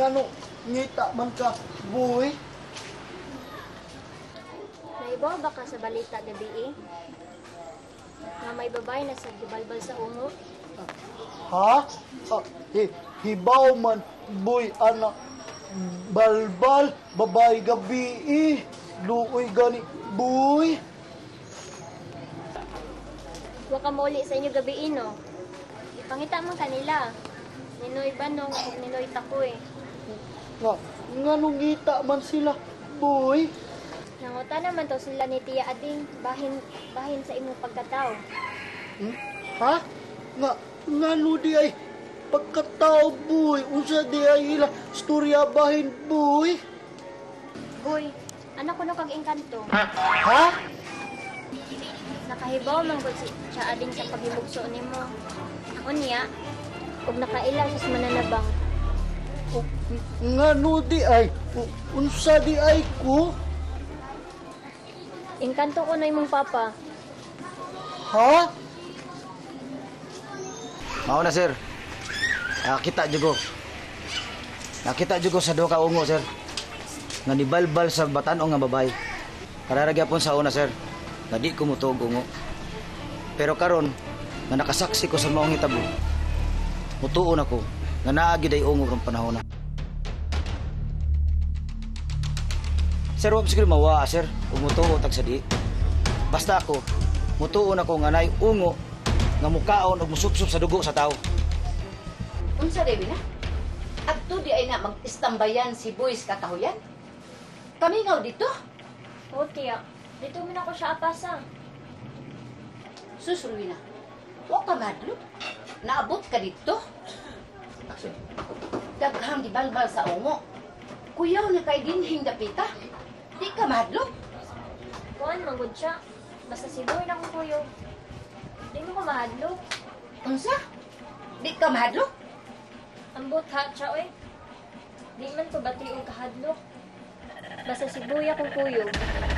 ngano ngita man ka, boy? Naibaw ba ka sa balita gabi nga may babae na sa gibalbal sa ungo? Ha? Hibaw man, boy, anak. Balbal, babae gabi luoy gani, boy. Wa ka mauli sa inyo gabi no? Ipangita man kanila. Ninoy Banong ug Ninoy Takoy. Ngano ngita man sila, boy? Nanguta naman to sila ni Tia Ading bahin sa imong pagkatao. Ha? Ngano di ay pagkatao, boy? Unsa di ay ila storya bahin, boy? Boy, anak ko no kag engkanto. Ha? Nakahibaw man gud si Tia Ading sa paghimugso nimo. Unya, ug nakailaw siya sa mananabang. Ngano di ay? Unsa di ay ko? Engkanto ko na imong papa. Ha? Mao na, sir. Nakita jugo. Nakita jugo sa duha ka ungo, sir. Nga nibalbal sa batan-o nga babay. Kararagya pon sa una, sir. Nga di ko mutuog ungo. Pero karon nga nakasaksi ko sa maong hitabo. Mutuon ako nga naa gid ay ungo kang panahon na. Sir, wag siguro mawa, sir. Umutuo tag sa di. Basta ako, mutuon ako nga nay ungo nga mukaon ug musupsup sa dugo sa tao. Unsa Dewi na? Adto di ay nga mag-istambayan si Boys kakahuyan? Kami ngaw dito? O tiya, dito man ako siya apasa. Sus, Rowena, wa ka madlo? Naabot ka dito? Daghang gibalbal sa ungo. Kuyaw na kay dinhing dapita. Di ka madlo? Kuan manggod siya. Basta siboy na ko kuyo. Di mo ko mahadlok. Unsa? Di ka madlo? Ambot ha siya oy. Di man ko bati og kahadlok. Basta siboy ako kuyo.